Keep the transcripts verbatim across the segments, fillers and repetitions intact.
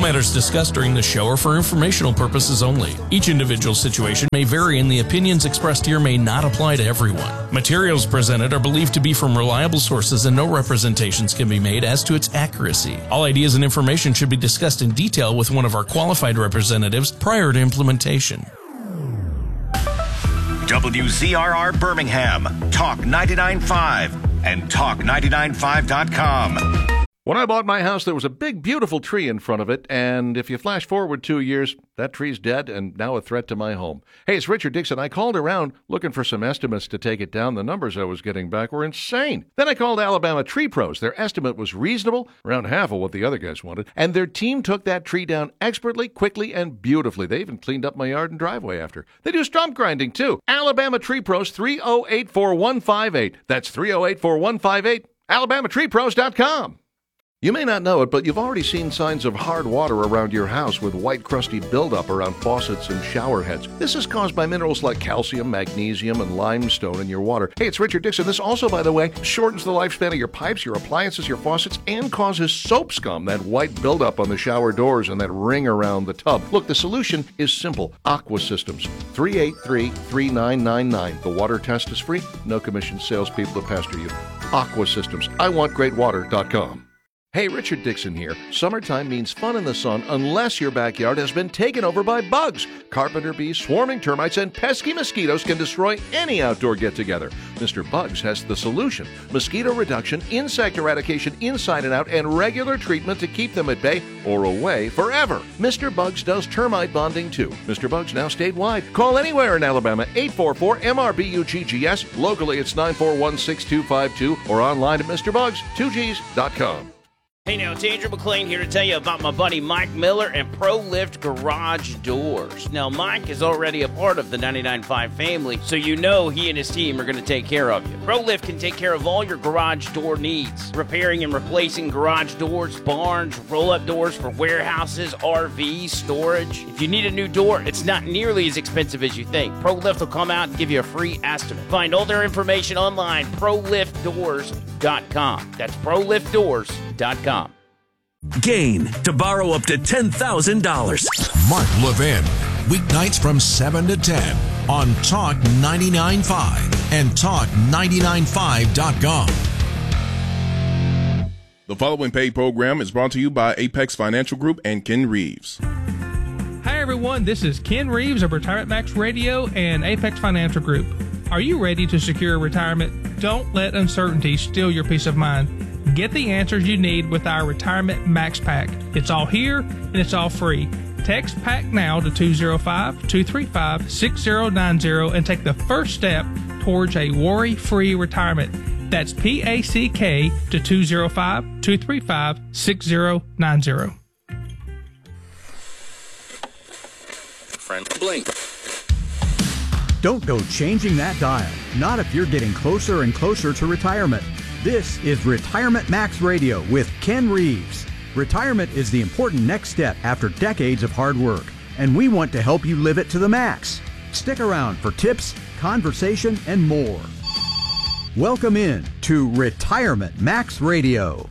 matters discussed during the show are for informational purposes only. Each individual situation may vary, and the opinions expressed here may not apply to everyone. Materials presented are believed to be from reliable sources, and no representations can be made as to its accuracy. All ideas and information should be discussed in detail with one of our qualified representatives prior to implementation. W Z R R Birmingham, Talk ninety-nine point five, and talk ninety-nine five dot com. When I bought my house, there was a big, beautiful tree in front of it, and if you flash forward two years, that tree's dead and now a threat to my home. Hey, it's Richard Dixon. I called around looking for some estimates to take it down. The numbers I was getting back were insane. Then I called Alabama Tree Pros. Their estimate was reasonable, around half of what the other guys wanted, and their team took that tree down expertly, quickly, and beautifully. They even cleaned up my yard and driveway after. They do stump grinding, too. Alabama Tree Pros, three oh eight, four one five eight. That's three oh eight, four one five eight. alabama tree pros dot com. You may not know it, but you've already seen signs of hard water around your house with white crusty buildup around faucets and shower heads. This is caused by minerals like calcium, magnesium, and limestone in your water. Hey, it's Richard Dixon. This also, by the way, shortens the lifespan of your pipes, your appliances, your faucets, and causes soap scum, that white buildup on the shower doors and that ring around the tub. Look, the solution is simple. Aqua Systems, three eight three, three nine nine nine. The water test is free. No commission salespeople to pester you. Aqua Systems. I want great water dot com. Hey, Richard Dixon here. Summertime means fun in the sun unless your backyard has been taken over by bugs. Carpenter bees, swarming termites, and pesky mosquitoes can destroy any outdoor get-together. Mister Bugs has the solution. Mosquito reduction, insect eradication inside and out, and regular treatment to keep them at bay or away forever. Mister Bugs does termite bonding too. Mister Bugs now statewide. Call anywhere in Alabama, eight four four M R B U G G S. Locally, it's nine four one, six two five two or online at Mister Bugs two Gs dot com. Hey now, it's Andrew McLean here to tell you about my buddy Mike Miller and ProLift Garage Doors. Now, Mike is already a part of the ninety-nine point five family, so you know he and his team are going to take care of you. ProLift can take care of all your garage door needs, repairing and replacing garage doors, barns, roll-up doors for warehouses, R Vs, storage. If you need a new door, it's not nearly as expensive as you think. ProLift will come out and give you a free estimate. Find all their information online, pro lift doors dot com. That's pro lift doors dot com. Gain to borrow up to ten thousand dollars. Mark Levin, weeknights from seven to ten on Talk ninety-nine point five and talk ninety-nine five dot com. The following paid program is brought to you by Apex Financial Group and Ken Reeves. Hi, everyone. This is Ken Reeves of Retirement Max Radio and Apex Financial Group. Are you ready to secure retirement? Don't let uncertainty steal your peace of mind. Get the answers you need with our Retirement Max Pack. It's all here, and it's all free. Text PACK now to two oh five, two three five, six oh nine oh and take the first step towards a worry-free retirement. That's P A C K to two oh five, two three five, six oh nine oh. Friend Blink. Don't go changing that dial. Not if you're getting closer and closer to retirement. This is Retirement Max Radio with Ken Reeves. Retirement is the important next step after decades of hard work, and we want to help you live it to the max. Stick around for tips, conversation, and more. Welcome in to Retirement Max Radio.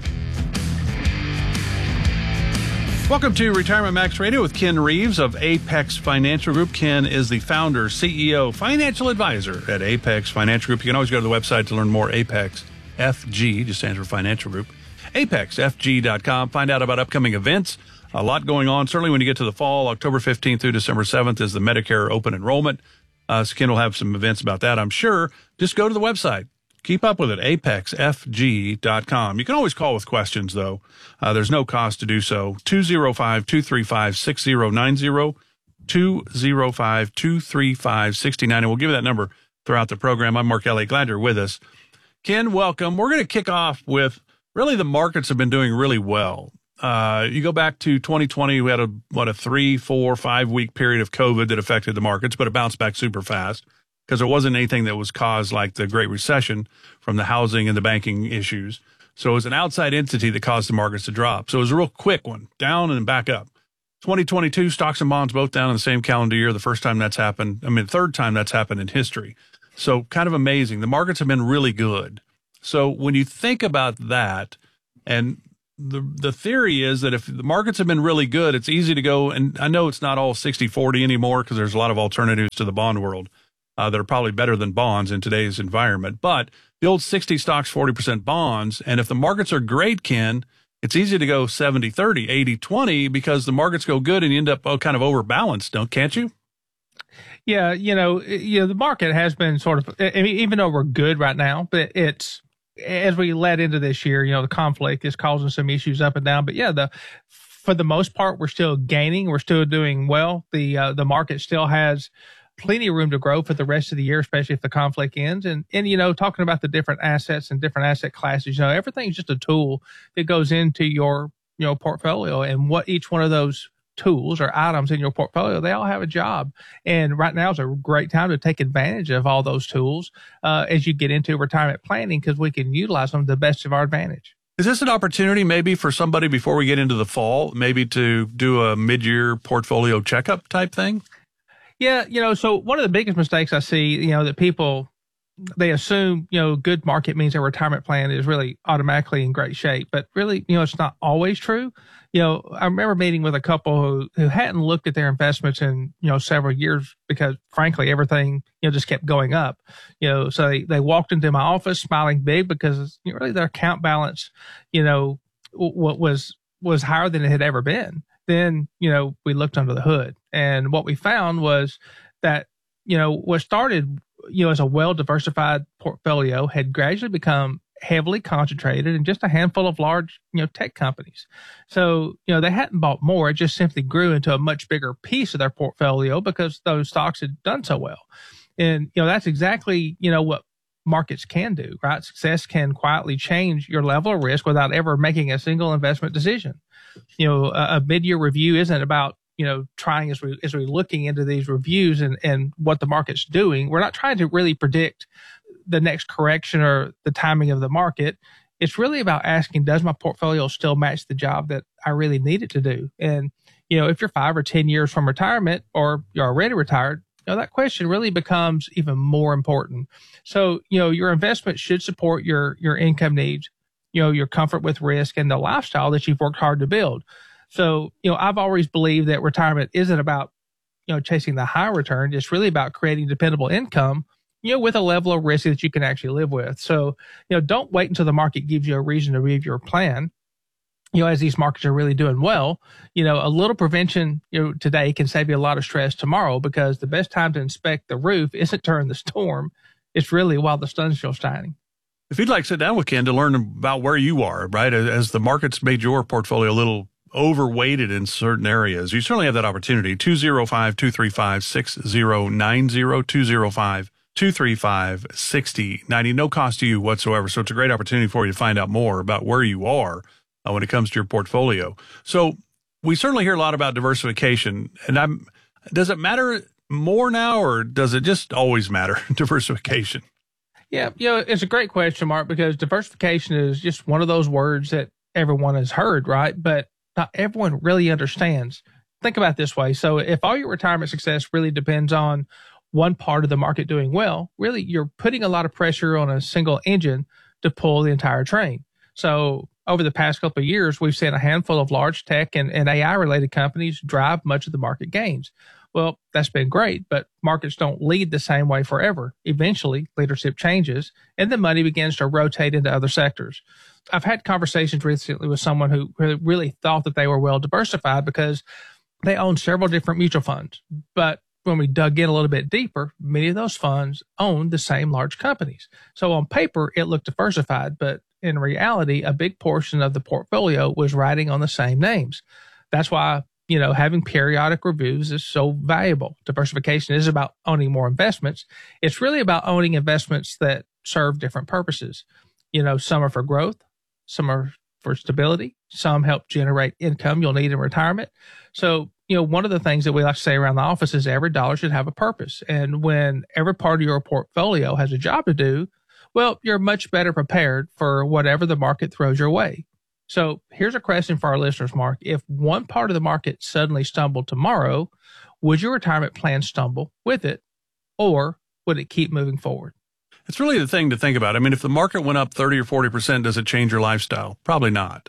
Welcome to Retirement Max Radio with Ken Reeves of Apex Financial Group. Ken is the founder, C E O, financial advisor at Apex Financial Group. You can always go to the website to learn more. Apex F G, just stands for Financial Group. apex f g dot com. Find out about upcoming events. A lot going on. Certainly when you get to the fall, October fifteenth through December seventh is the Medicare open enrollment. Uh, so Ken will have some events about that, I'm sure. Just go to the website. Keep up with it, apex f g dot com. You can always call with questions, though. Uh, there's no cost to do so. two oh five, two three five, six oh nine oh, two oh five, two three five, six oh nine oh. We'll give you that number throughout the program. I'm Mark Elliott. Glad you're with us. Ken, welcome. We're going to kick off with really the markets have been doing really well. Uh, you go back to twenty twenty, we had a, what, a three, four, five week period of COVID that affected the markets, but it bounced back super fast because there wasn't anything that was caused like the Great Recession from the housing and the banking issues. So it was an outside entity that caused the markets to drop. So it was a real quick one, down and back up. twenty twenty-two, stocks and bonds both down in the same calendar year. The first time that's happened, I mean, third time that's happened in history. So kind of amazing. The markets have been really good. So when you think about that, and the the theory is that if the markets have been really good, it's easy to go, and I know it's not all sixty forty anymore because there's a lot of alternatives to the bond world uh, that are probably better than bonds in today's environment. But the old sixty stocks, forty percent bonds, and if the markets are great, Ken, it's easy to go seventy thirty, eighty twenty because the markets go good and you end up oh, kind of overbalanced, don't can't you? Yeah, you know, you know, the market has been sort of, I mean, even though we're good right now, but it's, as we led into this year, you know, the conflict is causing some issues up and down. But yeah, the for the most part, we're still gaining. We're still doing well. The uh, the market still has plenty of room to grow for the rest of the year, especially if the conflict ends. And, and you know, talking about the different assets and different asset classes, you know, everything's just a tool that goes into your, you know, portfolio, and what each one of those tools or items in your portfolio, they all have a job. And right now is a great time to take advantage of all those tools uh, as you get into retirement planning, because we can utilize them to the best of our advantage. Is this an opportunity maybe for somebody before we get into the fall, maybe to do a mid-year portfolio checkup type thing? Yeah, you know, so one of the biggest mistakes I see, you know, that people, they assume, you know, good market means their retirement plan is really automatically in great shape. But really, you know, it's not always true. You know, I remember meeting with a couple who, who hadn't looked at their investments in, you know, several years because, frankly, everything, you know, just kept going up. You know, so they, they walked into my office smiling big because, you know, really their account balance, you know, what was was higher than it had ever been. Then, you know, we looked under the hood, and what we found was that, you know, what started, you know, as a well-diversified portfolio had gradually become heavily concentrated in just a handful of large, you know, tech companies. So, you know, they hadn't bought more. It just simply grew into a much bigger piece of their portfolio because those stocks had done so well. And, you know, that's exactly, you know, what markets can do, right? Success can quietly change your level of risk without ever making a single investment decision. You know, a, a mid-year review isn't about, you know, trying as we as we're looking into these reviews and, and what the market's doing. We're not trying to really predict the next correction or the timing of the market. It's really about asking, does my portfolio still match the job that I really need it to do? And, you know, if you're five or ten years from retirement, or you're already retired, you know, that question really becomes even more important. So, you know, your investment should support your your income needs, you know, your comfort with risk, and the lifestyle that you've worked hard to build. So, you know, I've always believed that retirement isn't about, you know, chasing the high return. It's really about creating dependable income, you know, with a level of risk that you can actually live with. So, you know, don't wait until the market gives you a reason to review your plan. You know, as these markets are really doing well, you know, a little prevention, you know, today can save you a lot of stress tomorrow, because the best time to inspect the roof isn't during the storm. It's really while the sun's still shining. If you'd like to sit down with Ken to learn about where you are, right, as the market's made your portfolio a little overweighted in certain areas, you certainly have that opportunity. two oh five, two three five, six oh nine oh, two oh five, two three five, six oh nine oh, no cost to you whatsoever. So it's a great opportunity for you to find out more about where you are uh, when it comes to your portfolio. So we certainly hear a lot about diversification, and I'm, does it matter more now, or does it just always matter, diversification? Yeah, you know, it's a great question, Mark, because diversification is just one of those words that everyone has heard, right? But not everyone really understands. Think about it this way. So if all your retirement success really depends on one part of the market doing well, really you're putting a lot of pressure on a single engine to pull the entire train. So over the past couple of years, we've seen a handful of large tech and, and A I related companies drive much of the market gains. Well, that's been great, but markets don't lead the same way forever. Eventually, leadership changes and the money begins to rotate into other sectors. I've had conversations recently with someone who really thought that they were well diversified because they own several different mutual funds. But when we dug in a little bit deeper, many of those funds own the same large companies. So on paper, it looked diversified, but in reality, a big portion of the portfolio was riding on the same names. That's why, you know, having periodic reviews is so valuable. Diversification is about owning more investments. It's really about owning investments that serve different purposes. You know, some are for growth, some are for stability, some help generate income you'll need in retirement. So, you know, one of the things that we like to say around the office is every dollar should have a purpose. And when every part of your portfolio has a job to do, well, you're much better prepared for whatever the market throws your way. So here's a question for our listeners, Mark. If one part of the market suddenly stumbled tomorrow, would your retirement plan stumble with it, or would it keep moving forward? It's really the thing to think about. I mean, if the market went up thirty or forty percent, does it change your lifestyle? Probably not.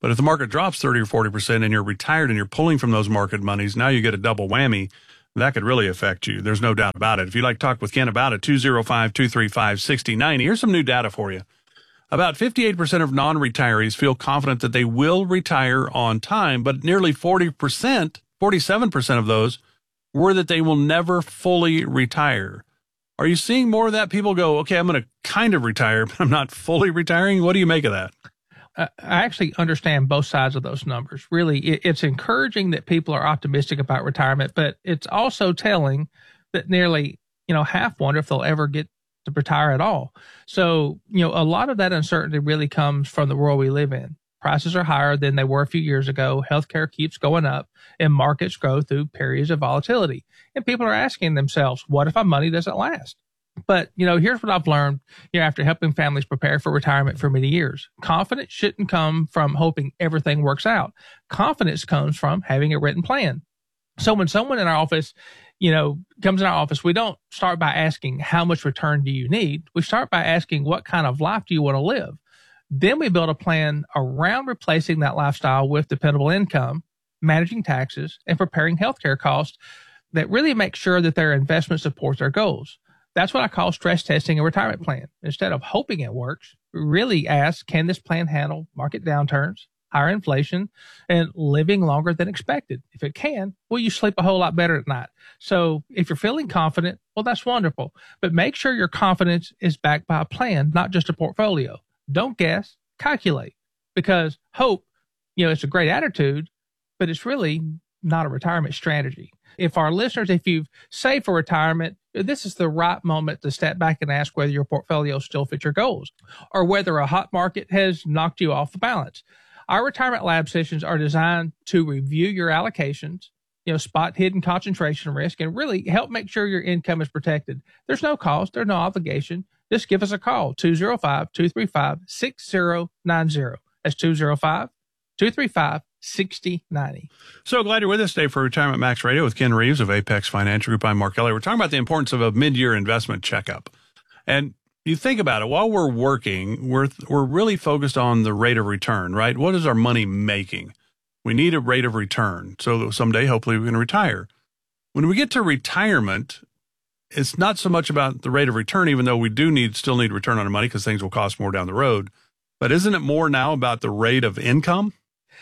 But if the market drops thirty or forty percent and you're retired and you're pulling from those market monies, now you get a double whammy. That could really affect you. There's no doubt about it. If you'd like to talk with Ken about it, two oh five, two three five, six oh nine oh. Here's some new data for you. About fifty-eight percent of non-retirees feel confident that they will retire on time, but nearly forty percent, forty-seven percent of those were that they will never fully retire. Are you seeing more of that? People go, okay, I'm going to kind of retire, but I'm not fully retiring. What do you make of that? I actually understand both sides of those numbers. Really, it's encouraging that people are optimistic about retirement, but it's also telling that nearly, you know, half wonder if they'll ever get to retire at all. So, you know, a lot of that uncertainty really comes from the world we live in. Prices are higher than they were a few years ago. Healthcare keeps going up and markets grow through periods of volatility. And people are asking themselves, what if my money doesn't last? But, you know, here's what I've learned, you know, after helping families prepare for retirement for many years. Confidence shouldn't come from hoping everything works out. Confidence comes from having a written plan. So when someone in our office, you know, comes in our office, we don't start by asking, how much return do you need? We start by asking, what kind of life do you want to live? Then we build a plan around replacing that lifestyle with dependable income, managing taxes, and preparing healthcare costs that really make sure that their investment supports their goals. That's what I call stress testing a retirement plan. Instead of hoping it works, really ask, can this plan handle market downturns, higher inflation, and living longer than expected? If it can, well, you sleep a whole lot better at night. So if you're feeling confident, well, that's wonderful. But make sure your confidence is backed by a plan, not just a portfolio. Don't guess, calculate. Because hope, you know, it's a great attitude, but it's really not a retirement strategy. If our listeners, if you've saved for retirement, this is the right moment to step back and ask whether your portfolio still fits your goals or whether a hot market has knocked you off the balance. Our retirement lab sessions are designed to review your allocations, you know, spot hidden concentration risk, and really help make sure your income is protected. There's no cost, there's no obligation. Just give us a call, two oh five, two three five, six oh nine oh. That's two oh five, two three five, six oh nine oh. So glad you're with us today for Retirement Max Radio with Ken Reeves of Apex Financial Group. I'm Mark Kelly. We're talking about the importance of a mid-year investment checkup. And you think about it, while we're working, we're we're really focused on the rate of return, right? What is our money making? We need a rate of return so that someday, hopefully, we can retire. When we get to retirement, it's not so much about the rate of return, even though we do need still need return on our money because things will cost more down the road. But isn't it more now about the rate of income?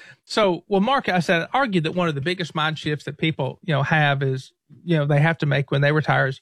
So, well, Mark, I said, I argued that one of the biggest mind shifts that people, you know, have is, you know, they have to make when they retire is,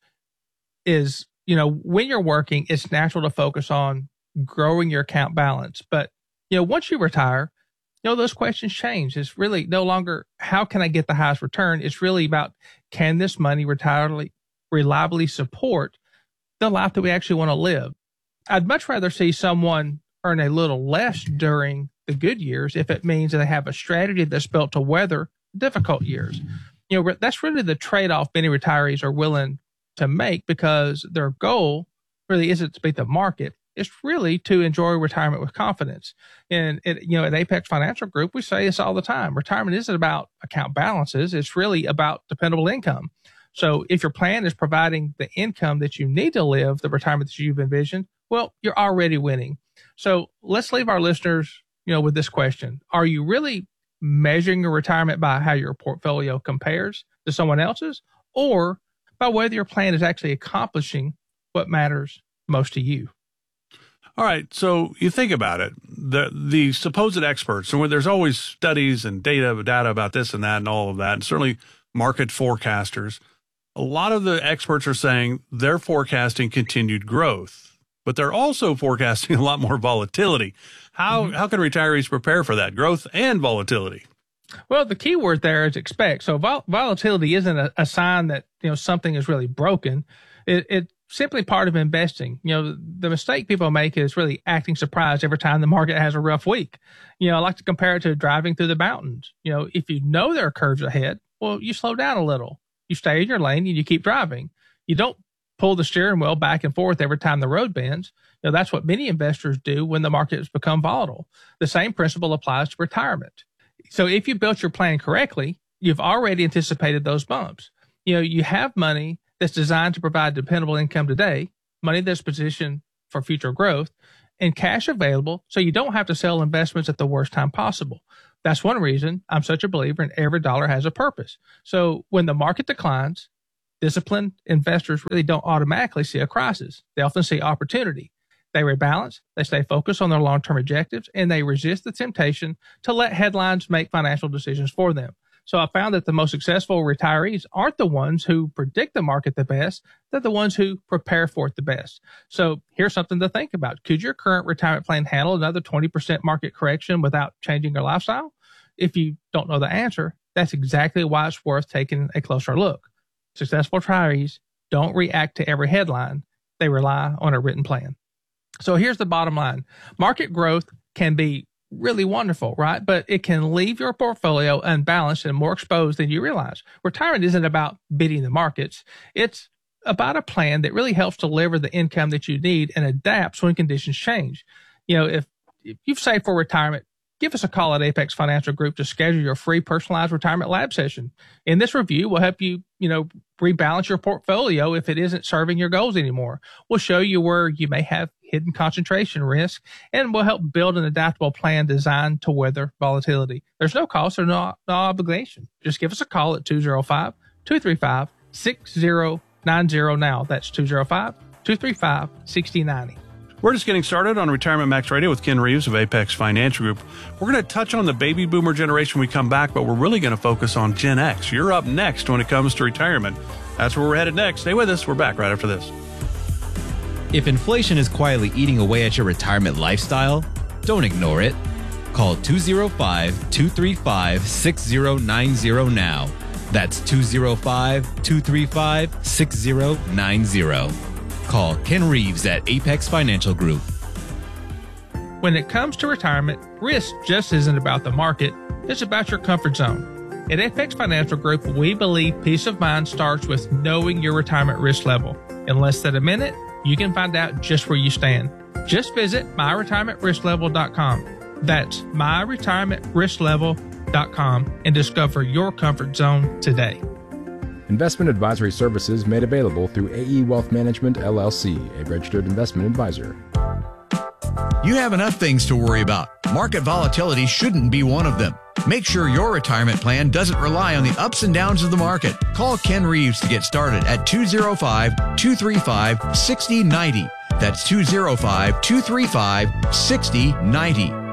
is, you know, when you're working, it's natural to focus on growing your account balance. But, you know, once you retire, you know, those questions change. It's really no longer, how can I get the highest return? It's really about, can this money reliably, reliably support the life that we actually want to live? I'd much rather see someone earn a little less during the good years if it means that they have a strategy that's built to weather difficult years. You know, that's really the trade-off many retirees are willing to make, because their goal really isn't to beat the market. It's really to enjoy retirement with confidence. And, it, you know, at Apex Financial Group, we say this all the time. Retirement isn't about account balances. It's really about dependable income. So if your plan is providing the income that you need to live the retirement that you've envisioned, well, you're already winning. So let's leave our listeners, you know, with this question. Are you really measuring your retirement by how your portfolio compares to someone else's, or by whether your plan is actually accomplishing what matters most to you? All right. So you think about it, the, the supposed experts, and there's always studies and data, data about this and that and all of that, and certainly market forecasters. A lot of the experts are saying they're forecasting continued growth, but they're also forecasting a lot more volatility. How, mm-hmm. how can retirees prepare for that growth and volatility? Well, the key word there is expect. So vol- volatility isn't a, a sign that, you know, something is really broken. It, it's simply part of investing. You know, the mistake people make is really acting surprised every time the market has a rough week. You know, I like to compare it to driving through the mountains. You know, if you know there are curves ahead, well, you slow down a little. You stay in your lane and you keep driving. You don't pull the steering wheel back and forth every time the road bends. You know, that's what many investors do when the market has become volatile. The same principle applies to retirement. So if you built your plan correctly, you've already anticipated those bumps. You know, you have money that's designed to provide dependable income today, money that's positioned for future growth, and cash available so you don't have to sell investments at the worst time possible. That's one reason I'm such a believer in every dollar has a purpose. So when the market declines, disciplined investors really don't automatically see a crisis. They often see opportunity. They rebalance, they stay focused on their long-term objectives, and they resist the temptation to let headlines make financial decisions for them. So I found that the most successful retirees aren't the ones who predict the market the best. They're the ones who prepare for it the best. So here's something to think about. Could your current retirement plan handle another twenty percent market correction without changing your lifestyle? If you don't know the answer, that's exactly why it's worth taking a closer look. Successful retirees don't react to every headline. They rely on a written plan. So here's the bottom line. Market growth can be really wonderful, right? But it can leave your portfolio unbalanced and more exposed than you realize. Retirement isn't about beating the markets. It's about a plan that really helps deliver the income that you need and adapts when conditions change. You know, if, if you've saved for retirement, give us a call at Apex Financial Group to schedule your free personalized retirement lab session. In this review, we'll help you, you know, rebalance your portfolio if it isn't serving your goals anymore. We'll show you where you may have hidden concentration risk, and we'll help build an adaptable plan designed to weather volatility. There's no cost or no, no obligation. Just give us a call at two oh five, two three five, six oh nine oh now. That's two oh five, two three five, six oh nine oh. We're just getting started on Retirement Max Radio with Ken Reeves of Apex Financial Group. We're going to touch on the baby boomer generation when we come back, but we're really going to focus on Gen X. You're up next when it comes to retirement. That's where we're headed next. Stay with us. We're back right after this. If inflation is quietly eating away at your retirement lifestyle, don't ignore it. Call two oh five, two three five, six oh nine oh now. That's two oh five, two three five, six oh nine oh. Call Ken Reeves at Apex Financial Group. When it comes to retirement, risk just isn't about the market, it's about your comfort zone. At Apex Financial Group, we believe peace of mind starts with knowing your retirement risk level. In less than a minute, you can find out just where you stand. Just visit my retirement risk level dot com. That's my retirement risk level dot com and discover your comfort zone today. Investment advisory services made available through A E Wealth Management, L L C, a registered investment advisor. You have enough things to worry about. Market volatility shouldn't be one of them. Make sure your retirement plan doesn't rely on the ups and downs of the market. Call Ken Reeves to get started at two oh five, two three five, six oh nine oh. That's two oh five, two three five, six oh nine oh.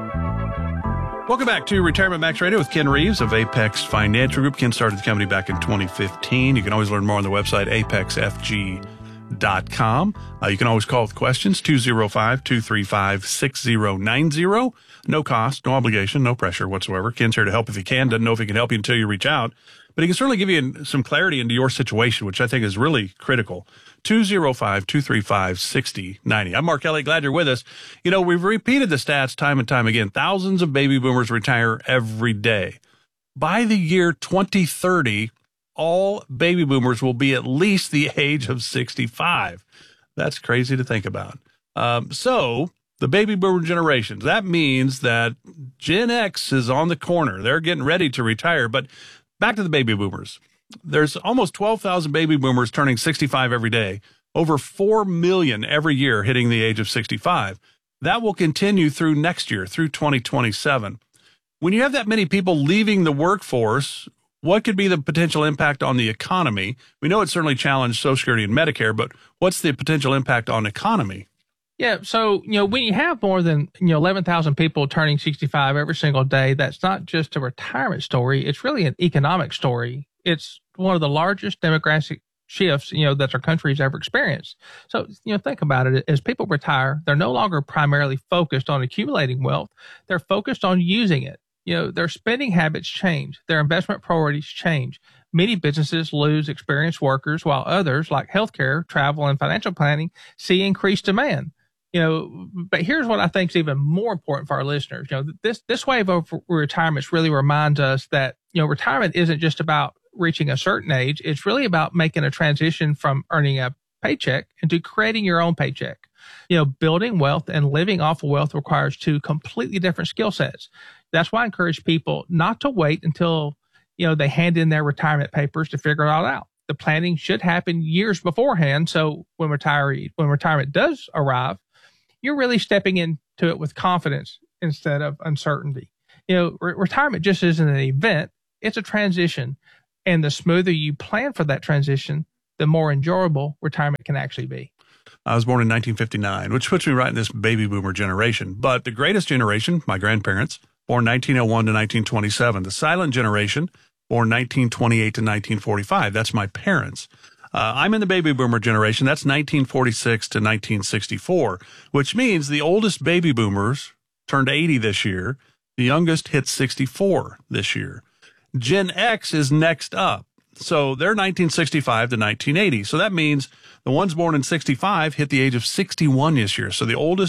Welcome back to Retirement Max Radio with Ken Reeves of Apex Financial Group. Ken started the company back in twenty fifteen. You can always learn more on the website, apex f g dot com. Uh, you can always call with questions, two oh five, two three five, six oh nine oh. No cost, no obligation, no pressure whatsoever. Ken's here to help if he can. Doesn't know if he can help you until you reach out. But he can certainly give you some clarity into your situation, which I think is really critical. two oh five, two three five, six oh nine oh. I'm Mark Kelly. Glad you're with us. You know, we've repeated the stats time and time again. Thousands of baby boomers retire every day. By the year twenty thirty, all baby boomers will be at least the age of sixty-five. That's crazy to think about. Um, so the baby boomer generations, that means that Gen X is on the corner. They're getting ready to retire. But back to the baby boomers. There's almost twelve thousand baby boomers turning sixty-five every day, over four million every year hitting the age of sixty-five. That will continue through next year, through twenty twenty-seven. When you have that many people leaving the workforce, what could be the potential impact on the economy? We know it certainly challenged Social Security and Medicare, but what's the potential impact on economy? Yeah, so, you know, when you have more than, you know, eleven thousand people turning sixty-five every single day, that's not just a retirement story. It's really an economic story. It's one of the largest demographic shifts, you know, that our country's ever experienced. So, you know, think about it. As people retire, they're no longer primarily focused on accumulating wealth. They're focused on using it. You know, their spending habits change. Their investment priorities change. Many businesses lose experienced workers, while others, like healthcare, travel, and financial planning, see increased demand. You know, but here's what I think is even more important for our listeners. You know, this this wave of retirement really reminds us that, you know, retirement isn't just about reaching a certain age. It's really about making a transition from earning a paycheck into creating your own paycheck. You know, building wealth and living off of wealth requires two completely different skill sets. That's why I encourage people not to wait until, you know, they hand in their retirement papers to figure it all out. The planning should happen years beforehand. So when retiree, when retirement does arrive, you're really stepping into it with confidence instead of uncertainty. You know, re- retirement just isn't an event, it's a transition. And the smoother you plan for that transition, the more enjoyable retirement can actually be. I was born in nineteen fifty-nine, which puts me right in this baby boomer generation. But the greatest generation, my grandparents, born nineteen oh one to nineteen twenty-seven. The silent generation, born nineteen twenty-eight to nineteen forty-five. That's my parents. Uh, I'm in the baby boomer generation. That's nineteen forty-six to nineteen sixty-four, which means the oldest baby boomers turned eighty this year. The youngest hit sixty-four this year. Gen X is next up. So they're nineteen sixty-five to nineteen eighty. So that means the ones born in sixty-five hit the age of sixty-one this year. So the oldest